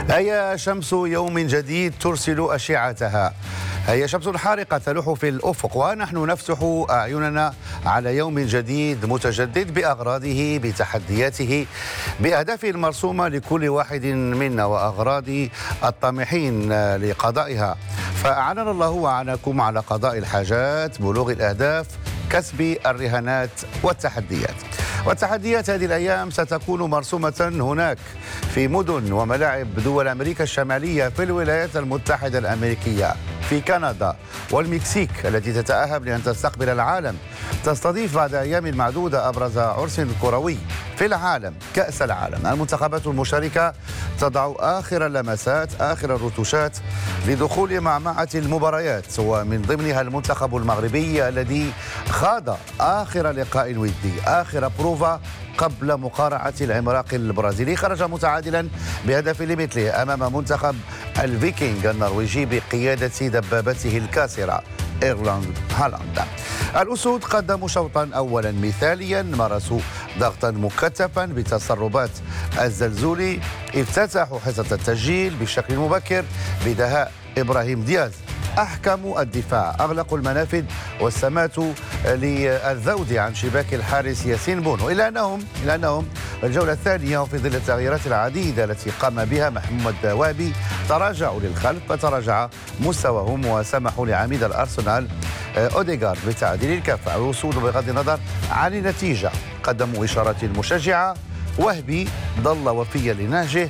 هيا شمس يوم جديد ترسل أشعتها. هي شمس حارقة تلوح في الأفق، ونحن نفتح أعيننا على يوم جديد متجدد بأغراضه، بتحدياته، بأهدافه المرسومة لكل واحد منا وأغراض الطامحين لقضائها. فأعاننا الله وأعانكم على قضاء الحاجات، بلوغ الأهداف، كسب الرهانات والتحديات. والتحديات هذه الأيام ستكون مرسومة هناك في مدن وملاعب دول أمريكا الشمالية، في الولايات المتحدة الأمريكية، في كندا والمكسيك التي تتأهب لأن تستقبل العالم. تستضيف بعد أيام معدودة أبرز عرس كروي في العالم، كأس العالم. المنتخبات المشاركة تضع آخر اللمسات، آخر الرتوشات لدخول معمعة المباريات، ومن ضمنها المنتخب المغربي الذي خاض آخر لقاء ودي، آخر بروفا قبل مقارعة العملاق البرازيلي. خرج متعادلا بهدف لمثله أمام منتخب الفيكينغ النرويجي بقيادة دبابته الكاسرة إيرلاند هالاند. الأسود قدموا شوطا أولا مثاليا، مارسوا ضغطا مكثفا بتسربات الزلزولي، افتتحوا حصة التسجيل بشكل مبكر بدهاء إبراهيم دياز، أحكموا الدفاع، أغلقوا المنافذ واستماتوا للذود عن شباك الحارس ياسين بونو، إلا أنهم الجولة الثانية وفي ظل التغييرات العديدة التي قام بها محمد دوابي تراجعوا للخلف، فتراجع مستواهم وسمحوا لعميد الأرسنال أوديغارد بتعديل الكفة. الوصول بغض النظر عن النتيجة قدموا إشارات مشجعة. وهبي ظل وفيا لنهجه،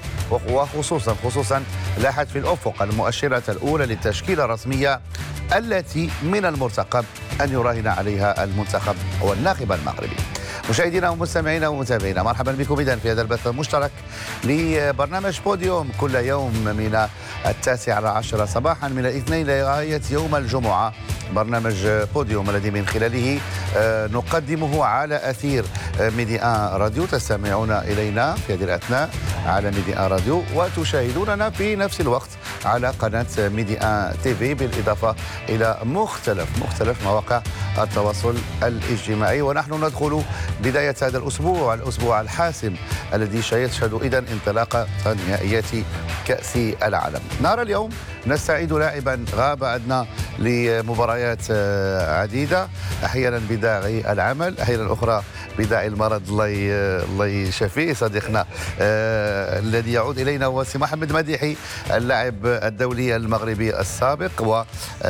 وخصوصا لاحت في الأفق المؤشرات الأولى للتشكيلة الرسمية التي من المرتقب أن يراهن عليها المنتخب والناخب المغربي. مشاهدينا ومستمعينا ومتابعينا، مرحبا بكم إذن في هذا البث المشترك لبرنامج بوديوم كل يوم من 9:10 صباحا من الاثنين لغاية يوم الجمعة. برنامج بوديوم الذي من خلاله نقدمه على أثير ميدي آن راديو. تستمعون إلينا في هذه الأثناء على ميدي آن راديو، وتشاهدوننا في نفس الوقت على قناة ميدي آن تي في، بالإضافة إلى مختلف مواقع التواصل الاجتماعي. ونحن ندخل بداية هذا الأسبوع الحاسم الذي سيشهد إذن انطلاق نهائيات كأس العالم. نهار اليوم نستعيد لاعبا غاب عندنا لمباريات عديدة، أحيانا بداعي العمل، أحيانا أخرى بداعي المرض. الله يشفيه صديقنا الذي يعود إلينا هو سي محمد مديحي، اللاعب الدولي المغربي السابق و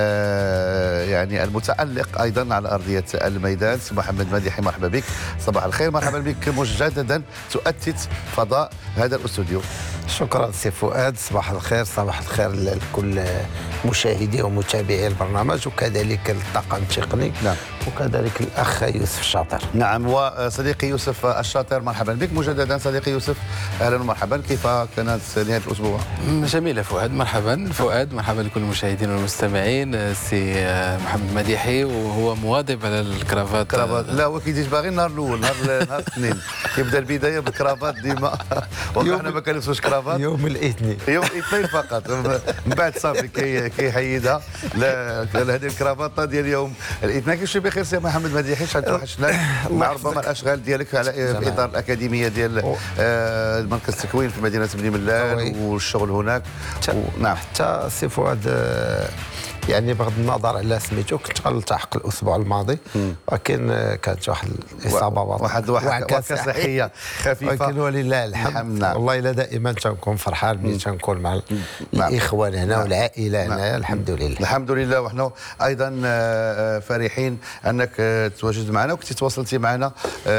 يعني المتألق أيضا على أرضية الميدان. سي محمد مديحي، مرحبا بك، صباح الخير، مرحبا بك مجددا تؤتت فضاء هذا الاستوديو. شكرا سي فؤاد، صباح الخير لكل مشاهدي ومتابعي البرنامج، وكذلك الطاقم التقني. نعم. وكذلك الأخ يوسف الشاطر. نعم، وصديقي يوسف الشاطر، مرحبا بك مجددا صديقي يوسف، أهلا ومرحبا. كيف كانت نهاية الأسبوع؟ جميلة فؤاد، مرحبا فؤاد، مرحبا لكل المشاهدين والمستمعين. سي محمد مديحي وهو مواظب على الكرافات. لا، هو كيجي باغي النهار الأول، نهار الاثنين كيبدا البداية بالكرافات ديما. وحنا ما كنلبسوش كرافات يوم الاثنين فقط، من بعد صافي كيحيدها. هذه الكرافات ديال اليوم الاثنين. كيف بخير سي محمد مديحي؟ شحال توحشنا مع ربما الاشغال ديالك على في اطار الاكاديميه ديال مركز التكوين في مدينه بني ملال والشغل هناك. نعم، حتى سي فؤاد يعني بغض النظر على سميتو كنت غنلتحق الاسبوع الماضي، ولكن كانت واحد الاصابه واحد صحيه خفيفه، ولكن ولله الحمد. والله الا دائما تنكون فرحان ملي تنكون مع الاخوان هنا والعائله هنا. الحمد لله ونحن ايضا فرحين انك تواجد معنا وكنت تواصلتي معنا